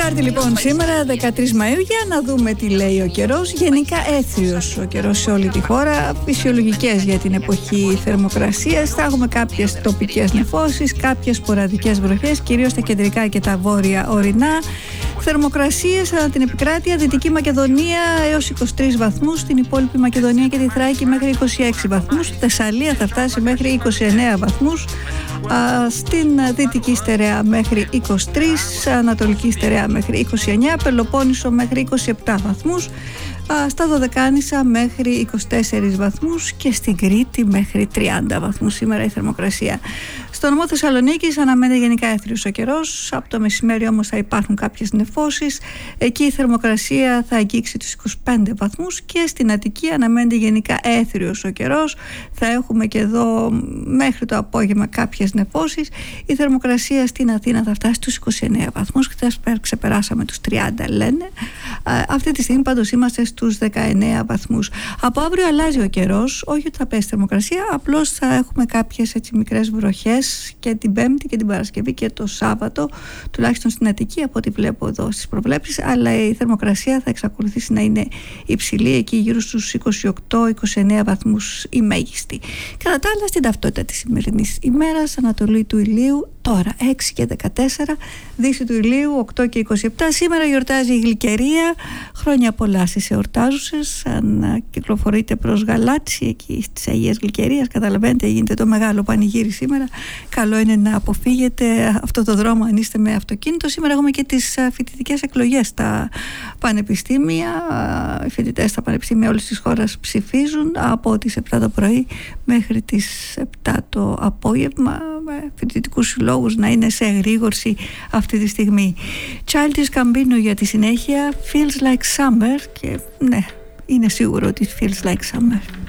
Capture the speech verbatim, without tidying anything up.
Τετάρτη λοιπόν σήμερα, δεκατρείς Μαΐου, για να δούμε τι λέει ο καιρός. Γενικά έθριος ο καιρός σε όλη τη χώρα, φυσιολογικές για την εποχή θερμοκρασίας. Θα έχουμε κάποιες τοπικές νεφώσεις, κάποιες σποραδικές βροχές, κυρίως στα κεντρικά και τα βόρεια ορεινά. Θερμοκρασίες ανά την επικράτεια, Δυτική Μακεδονία έως είκοσι τρεις βαθμούς, στην υπόλοιπη Μακεδονία και τη Θράκη μέχρι είκοσι έξι βαθμούς, Θεσσαλία θα φτάσει μέχρι είκοσι εννέα βαθμούς, στην Δυτική Στερεά μέχρι είκοσι τρεις, Ανατολική Στερεά μέχρι είκοσι εννέα, Πελοπόννησο μέχρι είκοσι επτά βαθμούς, στα Δωδεκάνησα μέχρι είκοσι τέσσερις βαθμούς και στην Κρήτη μέχρι τριάντα βαθμούς σήμερα η θερμοκρασία. Στο νομό Θεσσαλονίκης αναμένεται γενικά έθριος ο καιρός, από το μεσημέρι όμως θα υπάρχουν κάποιες νεφώσεις, εκεί η θερμοκρασία θα αγγίξει τους είκοσι πέντε βαθμούς και στην Αττική αναμένεται γενικά έθριος ο καιρός, θα έχουμε και εδώ μέχρι το απόγευμα κάποιες νεφώσεις, η θερμοκρασία στην Αθήνα θα φτάσει στους είκοσι εννέα βαθμούς, χθες ξεπεράσαμε τους τριάντα λένε, αυτή τη στιγμή πάντως είμαστε στους δεκαεννέα βαθμούς. Από αύριο αλλάζει ο καιρός, όχι ότι θα πέσει η θερμοκρασία, απλώς θα έχουμε κάποιες έτσι μικρές βροχές και την Πέμπτη και την Παρασκευή και το Σάββατο, τουλάχιστον στην Αττική από ό,τι βλέπω εδώ στις προβλέψεις, αλλά η θερμοκρασία θα εξακολουθήσει να είναι υψηλή, εκεί γύρω στους είκοσι οκτώ είκοσι εννέα βαθμούς η μέγιστη. Κατά τα άλλα, στην ταυτότητα της σημερινής ημέρας, ανατολή του ηλίου τώρα έξι και δεκατέσσερα, δύση του ηλίου οκτώ και είκοσι επτά. Σήμερα γιορτάζει η Γλυκερία, χρόνια πολλά στις εορτάζουσες. Αν κυκλοφορείτε προς Γαλάτσι, εκεί στις Αγίες Γλυκερίας, καταλαβαίνετε γίνεται το μεγάλο πανηγύρι σήμερα. Καλό είναι να αποφύγετε αυτό το δρόμο αν είστε με αυτοκίνητο. Σήμερα έχουμε και τις φοιτητικές εκλογές στα πανεπιστήμια. Οι φοιτητές στα πανεπιστήμια όλης της χώρας ψηφίζουν από τις επτά το πρωί μέχρι τις επτά το απόγευμα, με φοιτητικούς συλλόγους να είναι σε εγρήγορση αυτή τη στιγμή. Childish Gambino για τη συνέχεια, Feels Like Summer, και ναι, είναι σίγουρο ότι feels like summer.